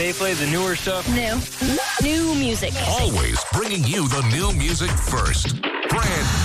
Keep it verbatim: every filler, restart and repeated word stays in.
they play the newer stuff. New. New music. Always bringing you the new music first. Brand